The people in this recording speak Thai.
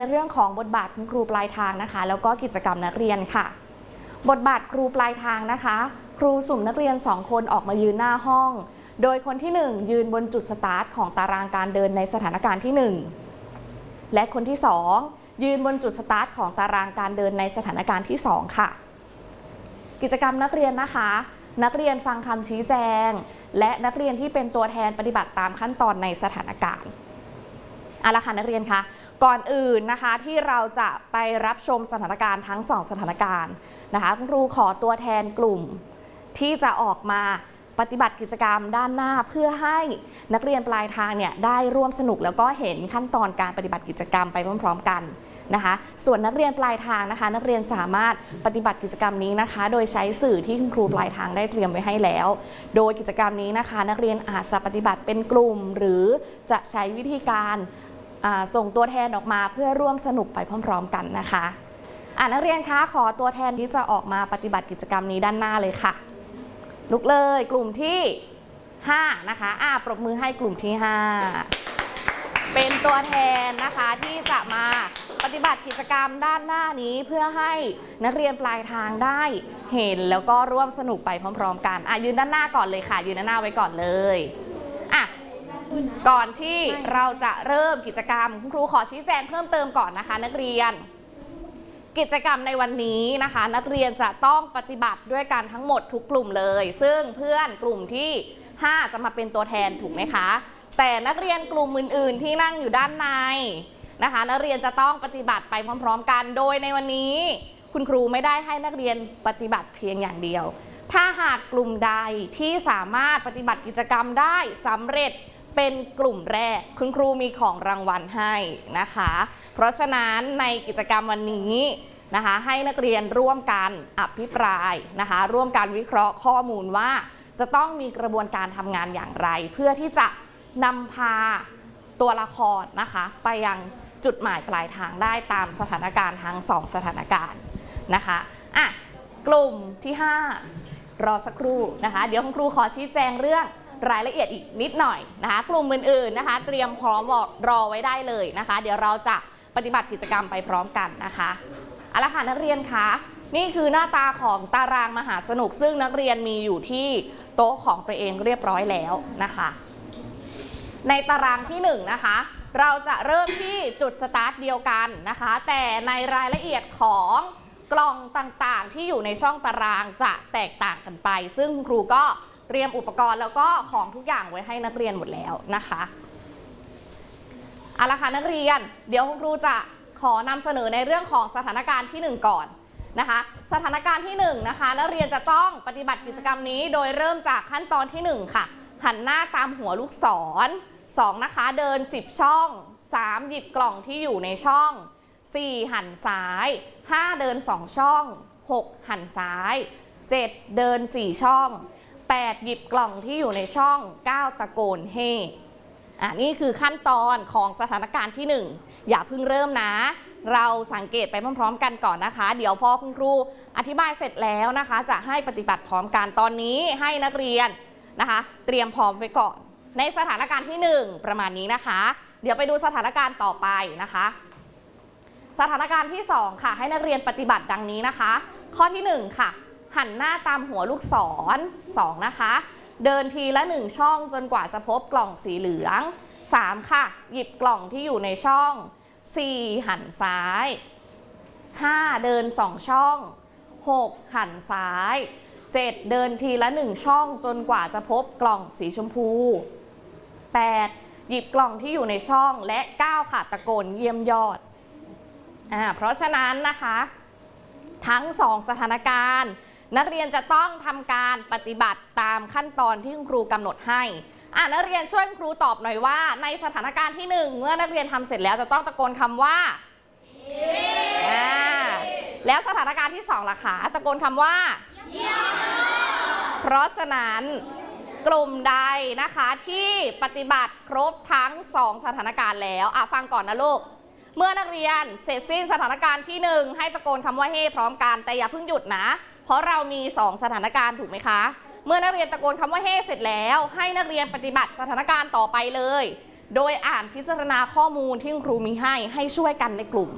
เรื่องของบทบาทคุณครูปลายทางนะคะแล้วก็กิจกรรมนักเรียนค่ะบทบาทครูปลายทางนะคะครูสุ่มนักเรียน2 คนออกมายืนหน้าห้องโดยคนที่1ยืนบนจุดสตาร์ทของตารางการเดินในสถานการณ์ที่1และคนที่2ยืนบนจุดสตาร์ทของตารางการเดินในสถานการณ์ที่2ค่ะกิจกรรมนักเรียนนะคะนักเรียนฟังคำชี้แจงและนักเรียนที่เป็นตัวแทนปฏิบัติตามขั้นตอนในสถานการณ์เอาละค่ะนักเรียนคะก่อนอื่นนะคะที่เราจะไปรับชมสถานการณ์ทั้ง2 สถานการณ์นะคะคุณครูขอตัวแทนกลุ่มที่จะออกมาปฏิบัติกิจกรรมด้านหน้าเพื่อให้นักเรียนปลายทางเนี่ยได้ร่วมสนุกแล้วก็เห็นขั้นตอนการปฏิบัติกิจกรรมไปพร้อมๆกันนะคะส่วนนักเรียนปลายทางนะคะนักเรียนสามารถปฏิบัติกิจกรรมนี้นะคะโดยใช้สื่อที่คุณครูปลายทางได้เตรียมไว้ให้แล้วโดยกิจกรรมนี้นะคะนักเรียนอาจจะปฏิบัติเป็นกลุ่มหรือจะใช้วิธีการส่งตัวแทนออกมาเพื่อร่วมสนุกไปพร้อมๆกันนะคะนักเรียนคะขอตัวแทนที่จะออกมาปฏิบัติกิจกรรมนี้ด้านหน้าเลยค่ะลุกเลยกลุ่มที่5นะคะปรบมือให้กลุ่มที่5เป็นตัวแทนนะคะที่จะมาปฏิบัติกิจกรรมด้านหน้านี้เพื่อให้นักเรียนปลายทางได้เห็นแล้วก็ร่วมสนุกไปพร้อมๆกันยืนด้านหน้าก่อนเลยค่ะยืนด้านหน้าไว้ก่อนเลยก่อนที่เราจะเริ่มกิจกรรมคุณครูขอชี้แจงเพิ่มเติมก่อนนะคะนักเรียนกิจกรรมในวันนี้นะคะนักเรียนจะต้องปฏิบัติด้วยกันทั้งหมดทุกกลุ่มเลยซึ่งเพื่อนกลุ่มที่5จะมาเป็นตัวแทนถูกไหมคะแต่นักเรียนกลุ่มอื่นๆที่นั่งอยู่ด้านในนะคะนักเรียนจะต้องปฏิบัติไปพร้อมๆกันโดยในวันนี้คุณครูไม่ได้ให้นักเรียนปฏิบัติเพียงอย่างเดียวถ้าหากกลุ่มใดที่สามารถปฏิบัติกิจกรรมได้สำเร็จเป็นกลุ่มแรกคุณครูมีของรางวัลให้นะคะเพราะฉะนั้นในกิจกรรมวันนี้นะคะให้นักเรียนร่วมกันอภิปรายนะคะร่วมกันวิเคราะห์ข้อมูลว่าจะต้องมีกระบวนการทำงานอย่างไรเพื่อที่จะนำพาตัวละครนะคะไปยังจุดหมายปลายทางได้ตามสถานการณ์ทั้ง2 สถานการณ์นะคะกลุ่มที่5รอสักครู่นะคะเดี๋ยวคุณครูขอชี้แจงเรื่องรายละเอียดอีกนิดหน่อยนะคะกลุ่มอื่นๆนะคะเตรียมพร้อมรอไว้ได้เลยนะคะเดี๋ยวเราจะปฏิบัติกิจกรรมไปพร้อมกันนะคะเอาละค่ะนักเรียนคะนี่คือหน้าตาของตารางมหาสนุกซึ่งนักเรียนมีอยู่ที่โต๊ะของตัวเองเรียบร้อยแล้วนะคะในตารางที่1นะคะเราจะเริ่มที่จุดสตาร์ทเดียวกันนะคะแต่ในรายละเอียดของกล่องต่างๆที่อยู่ในช่องตารางจะแตกต่างกันไปซึ่งครูก็เตรียมอุปกรณ์แล้วก็ของทุกอย่างไว้ให้นักเรียนหมดแล้วนะคะเอาละค่ะนักเรียนเดี๋ยวคุณครูจะขอนำเสนอในเรื่องของสถานการณ์ที่1ก่อนนะคะสถานการณ์ที่1นะคะนักเรียนจะต้องปฏิบัติกิจกรรมนี้โดยเริ่มจากขั้นตอนที่1ค่ะหันหน้าตามหัวลูกศร2นะคะเดิน10ช่อง3หยิบกล่องที่อยู่ในช่อง4หันซ้าย5เดิน2ช่อง6หันซ้าย7เดิน4ช่อง8หยิบกล่องที่อยู่ในช่อง9ตะโกนเฮนี่คือขั้นตอนของสถานการณ์ที่1อย่าเพิ่งเริ่มนะเราสังเกตไปพร้อมๆกันก่อนนะคะเดี๋ยวพอคุณครูอธิบายเสร็จแล้วนะคะจะให้ปฏิบัติพร้อมกันตอนนี้ให้นักเรียนนะคะเตรียมพร้อมไว้ก่อนในสถานการณ์ที่1ประมาณนี้นะคะเดี๋ยวไปดูสถานการณ์ต่อไปนะคะสถานการณ์ที่2ค่ะให้นักเรียนปฏิบัติดังนี้นะคะข้อที่1ค่ะหันหน้าตามหัวลูกศร2นะคะเดินทีละ1ช่องจนกว่าจะพบกล่องสีเหลือง3ค่ะหยิบกล่องที่อยู่ในช่อง4หันซ้าย5เดิน2ช่อง6หันซ้าย7เดินทีละ1ช่องจนกว่าจะพบกล่องสีชมพู8หยิบกล่องที่อยู่ในช่องและ9ค่ะตะโกนเยี่ยมยอดเพราะฉะนั้นนะคะทั้ง2สถานการณ์นักเรียนจะต้องทำการปฏิบัติตามขั้นตอนที่คุณครูกำหนดให้นักเรียนช่วยคุณครูตอบหน่อยว่าในสถานการณ์ที่1เมื่อนักเรียนทำเสร็จแล้วจะต้องตะโกนคำว่าแล้วสถานการณ์ที่2ล่ะคะตะโกนคำว่าเพราะฉะนั้นกลุ่มใดนะคะที่ปฏิบัติครบทั้ง2สถานการณ์แล้วฟังก่อนนะลูกเมื่อนักเรียนเสร็จสิ้นสถานการณ์ที่1ให้ตะโกนคำว่าเฮ้พร้อมกันแต่อย่าเพิ่งหยุดนะเพราะเรามี2สถานการณ์ถูกไหมคะเมื่อนักเรียนตะโกนคำว่าเฮ้เสร็จแล้วให้นักเรียนปฏิบัติสถานการณ์ต่อไปเลยโดยอ่านพิจารณาข้อมูลที่ครูมีให้ช่วยกันในกลุ่ม